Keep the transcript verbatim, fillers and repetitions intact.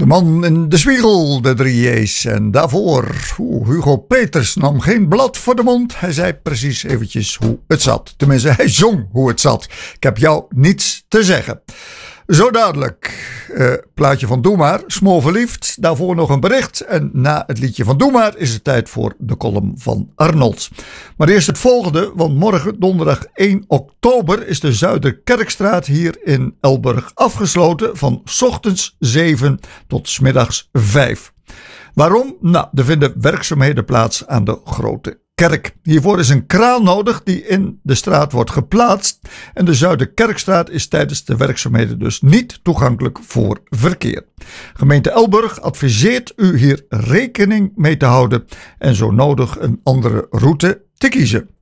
De man in de spiegel, de drie J's. En daarvoor, oeh, Hugo Peters nam geen blad voor de mond. Hij zei precies eventjes hoe het zat. Tenminste, hij zong hoe het zat. Ik heb jou niets te zeggen. Zo dadelijk, uh, plaatje van Doe Maar, Smoor verliefd. Daarvoor nog een bericht. En na het liedje van Doe Maar is het tijd voor de column van Arnold. Maar eerst het volgende, want morgen donderdag één oktober is de Zuiderkerkstraat hier in Elburg afgesloten van 's ochtends zeven tot 's middags vijf. Waarom? Nou, er vinden werkzaamheden plaats aan de Grote Kerk. Hiervoor is een kraan nodig die in de straat wordt geplaatst en de Zuiderkerkstraat is tijdens de werkzaamheden dus niet toegankelijk voor verkeer. Gemeente Elburg adviseert u hier rekening mee te houden en zo nodig een andere route te kiezen.